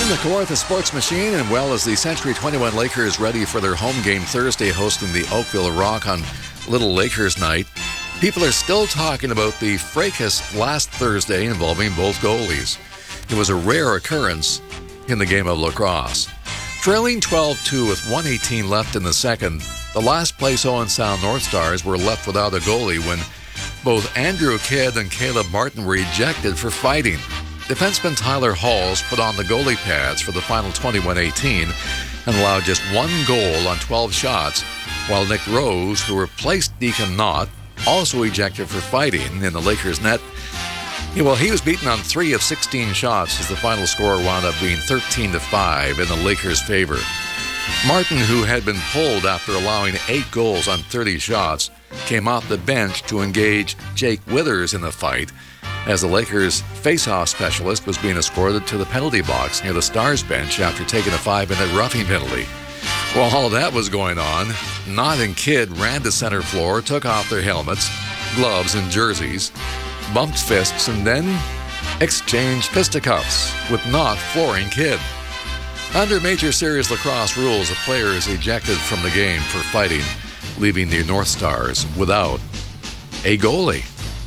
the Kawartha Sports Machine, and well as the Century 21 Lakers ready for their home game Thursday hosting the Oakville Rock on Little Lakers Night, people are still talking about the fracas last Thursday involving both goalies. It was a rare occurrence in the game of lacrosse. Trailing 12-2 with 1:18 left in the second, the last place Owen Sound North Stars were left without a goalie when both Andrew Kidd and Caleb Martin were ejected for fighting. Defenseman Tyler Halls put on the goalie pads for the final 21-18 and allowed just one goal on 12 shots, while Nick Rose, who replaced Deacon Knott, also ejected for fighting in the Lakers' net. Well, he was beaten on 3 of 16 shots as the final score wound up being 13-5 in the Lakers' favor. Martin, who had been pulled after allowing 8 goals on 30 shots, came off the bench to engage Jake Withers in the fight, as the Lakers' face-off specialist was being escorted to the penalty box near the Stars bench after taking a 5-minute roughing penalty. While all of that was going on, Knott and Kidd ran to center floor, took off their helmets, gloves, and jerseys, bumped fists, and then exchanged fisticuffs, with Knott flooring Kidd. Under Major Series lacrosse rules, a player is ejected from the game for fighting, leaving the North Stars without a goalie.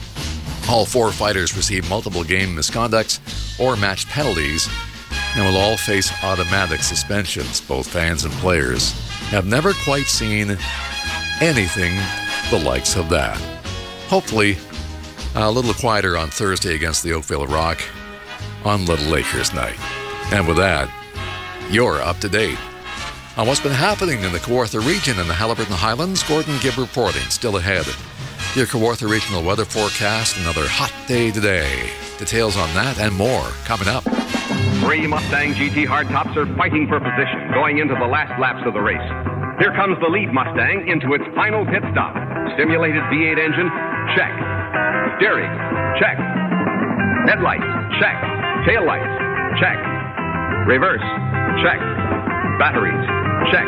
All 4 fighters received multiple game misconducts or match penalties and will all face automatic suspensions. Both fans and players have never quite seen anything the likes of that. Hopefully, a little quieter on Thursday against the Oakville Rock on Little Lakers Night. And with that, you're up to date on what's been happening in the Kawartha region and the Haliburton Highlands. Gordon Gibb reporting. Still ahead, your Kawartha Regional Weather Forecast. Another hot day today. Details on that and more coming up. 3 Mustang GT hardtops are fighting for position going into the last laps of the race. Here comes the lead Mustang into its final pit stop. Stimulated V8 engine, check. Steering, check. Headlights, check. Tail lights, check. Reverse, check. Batteries, check.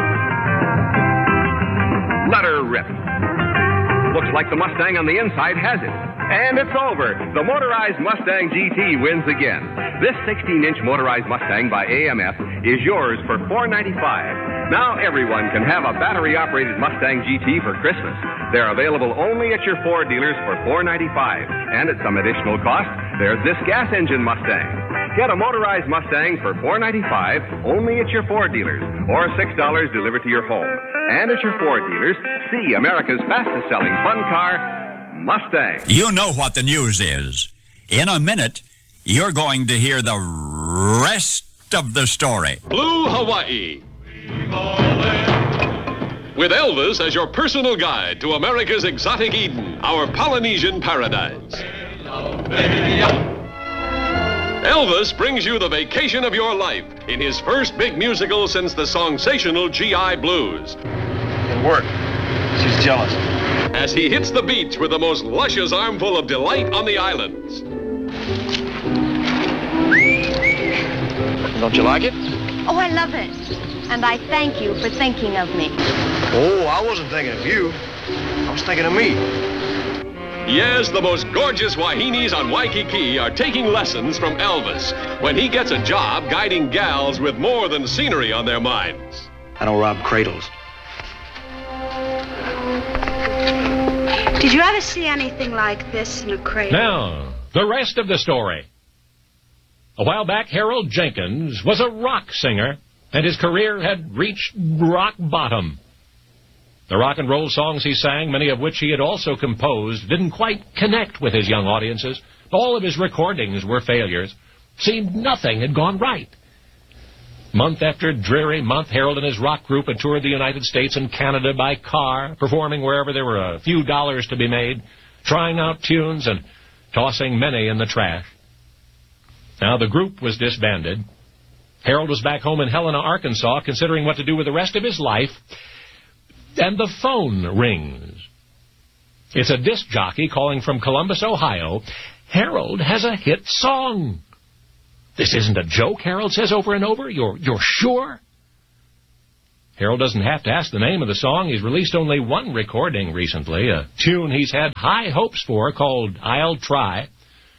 Let her rip. Looks like the Mustang on the inside has it. And it's over. The motorized Mustang GT wins again. This 16-inch motorized Mustang by AMF is yours for $495. Now everyone can have a battery-operated Mustang GT for Christmas. They're available only at your Ford dealers for $495. And at some additional cost, there's this gas engine Mustang. Get a motorized Mustang for $495 only at your Ford dealers, or $6 delivered to your home. And at your Ford dealers, see America's fastest-selling fun car, Mustang. You know what the news is. In a minute, you're going to hear the rest of the story. Blue Hawaii. With Elvis as your personal guide to America's exotic Eden, our Polynesian paradise. Elvis brings you the vacation of your life in his first big musical since the sensational G.I. Blues. It worked. She's jealous. As he hits the beach with the most luscious armful of delight on the islands. Don't you like it? Oh, I love it. And I thank you for thinking of me. Oh, I wasn't thinking of you. I was thinking of me. Yes, the most gorgeous Wahinis on Waikiki are taking lessons from Elvis when he gets a job guiding gals with more than scenery on their minds. I don't rob cradles. Did you ever see anything like this in a cradle? Now, the rest of the story. A while back, Harold Jenkins was a rock singer, and his career had reached rock bottom. The rock and roll songs he sang, many of which he had also composed, didn't quite connect with his young audiences. All of his recordings were failures. Seemed nothing had gone right. Month after dreary month, Harold and his rock group had toured the United States and Canada by car, performing wherever there were a few dollars to be made, trying out tunes and tossing many in the trash. Now the group was disbanded. Harold was back home in Helena, Arkansas, considering what to do with the rest of his life. And the phone rings. It's a disc jockey calling from Columbus, Ohio. Harold has a hit song. This isn't a joke, Harold says over and over. You're sure? Harold doesn't have to ask the name of the song. He's released only one recording recently, a tune he's had high hopes for called I'll Try.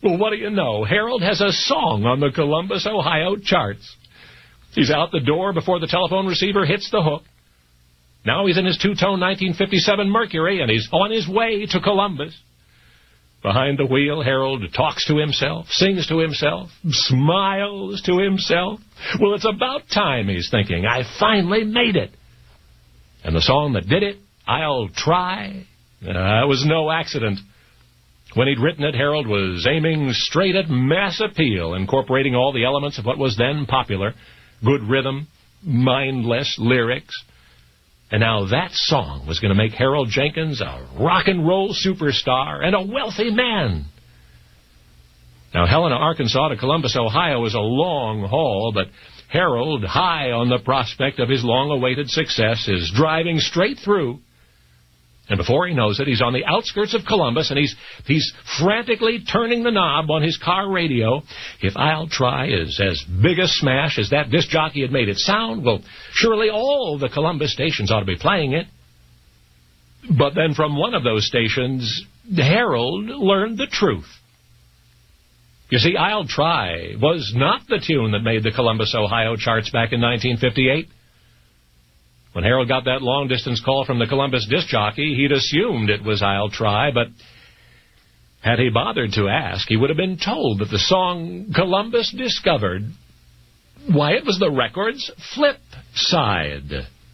Well, what do you know? Harold has a song on the Columbus, Ohio charts. He's out the door before the telephone receiver hits the hook. Now he's in his two-tone 1957 Mercury, and he's on his way to Columbus. Behind the wheel, Harold talks to himself, sings to himself, smiles to himself. Well, it's about time, he's thinking. I finally made it. And the song that did it, I'll Try, was no accident. When he'd written it, Harold was aiming straight at mass appeal, incorporating all the elements of what was then popular. Good rhythm, mindless lyrics. And now that song was going to make Harold Jenkins a rock and roll superstar and a wealthy man. Now, Helena, Arkansas to Columbus, Ohio is a long haul, but Harold, high on the prospect of his long-awaited success, is driving straight through. And before he knows it, he's on the outskirts of Columbus, and he's frantically turning the knob on his car radio. If I'll Try is as big a smash as that disc jockey had made it sound, well, surely all the Columbus stations ought to be playing it. But then from one of those stations, Harold learned the truth. You see, I'll Try was not the tune that made the Columbus, Ohio charts back in 1958. When Harold got that long-distance call from the Columbus disc jockey, he'd assumed it was I'll Try, but had he bothered to ask, he would have been told that the song Columbus discovered, why, it was the record's flip side.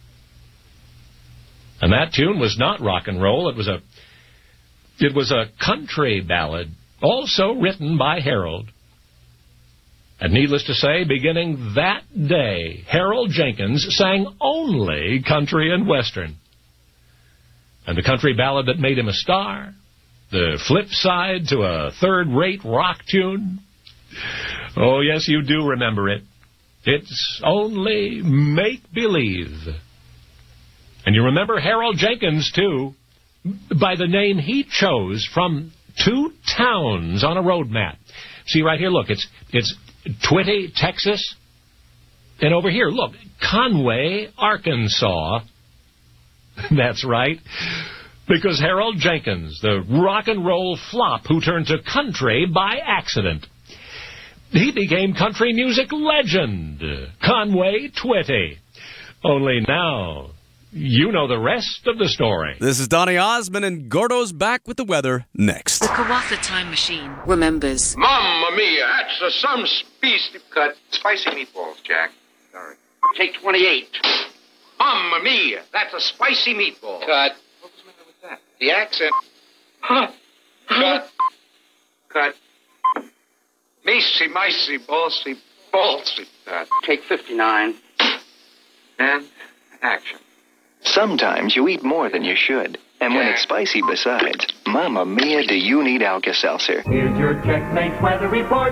And that tune was not rock and roll. It was a country ballad, also written by Harold. And needless to say, beginning that day, Harold Jenkins sang only country and western. And the country ballad that made him a star, the flip side to a third-rate rock tune. Oh, yes, you do remember it. It's only make-believe. And you remember Harold Jenkins, too, by the name he chose from two towns on a road map. See, right here, look, it's Twitty, Texas. And over here, look, Conway, Arkansas. That's right. Because Harold Jenkins, the rock and roll flop who turned to country by accident, he became country music legend, Conway Twitty. Only now, you know the rest of the story. This is Donny Osmond, and Gordo's back with the weather next. The Kawatha Time Machine remembers. Mamma mia, that's some beast. Cut. Spicy meatballs, Jack. Sorry. Take 28. Mamma mia, that's a spicy meatball. Cut. What was the matter with that? The accent. Cut. Cut. Micey, micey, ballsy, ballsy. Cut. Take 59. And action. Sometimes you eat more than you should. And when it's spicy besides, Mamma mia, do you need Alka-Seltzer? Here's your checkmate weather report.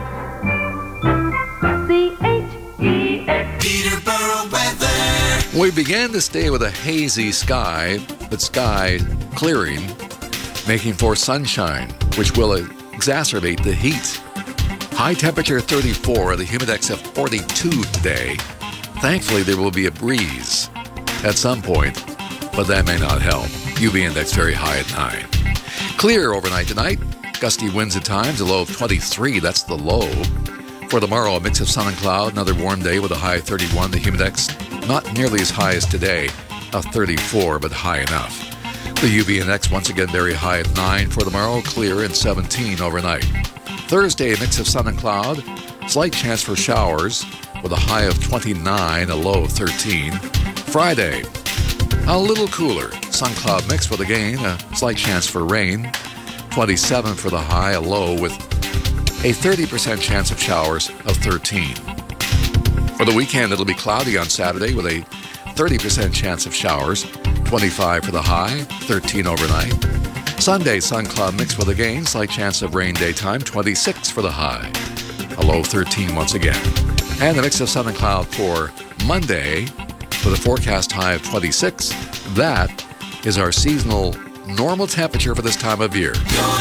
C-H-E-X. Peterborough weather. We began this day with a hazy sky, but sky clearing, making for sunshine, which will exacerbate the heat. High temperature 34, the humidex at 42 today. Thankfully, there will be a breeze at some point, but that may not help. UV index very high at 9. Clear overnight tonight. Gusty winds at times, a low of 23. That's the low. For tomorrow, a mix of sun and cloud, another warm day with a high of 31. The humidex not nearly as high as today, of 34, but high enough. The UV index once again very high at 9. For tomorrow, clear and 17 overnight. Thursday, a mix of sun and cloud, slight chance for showers with a high of 29, a low of 13. Friday, a little cooler. Sun-cloud mix with again a slight chance for rain. 27 for the high, a low with a 30% chance of showers of 13. For the weekend, it'll be cloudy on Saturday with a 30% chance of showers. 25 for the high, 13 overnight. Sunday, sun-cloud mix with again slight chance of rain daytime. 26 for the high, a low 13 once again. And the mix of sun and cloud for Monday, with a forecast high of 26. That is our seasonal normal temperature for this time of year.